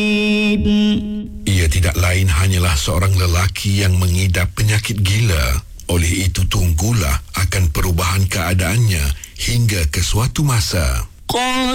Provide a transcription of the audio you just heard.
Ia tidak lain hanyalah seorang lelaki yang mengidap penyakit gila. Oleh itu tunggulah akan perubahan keadaannya hingga ke suatu masa.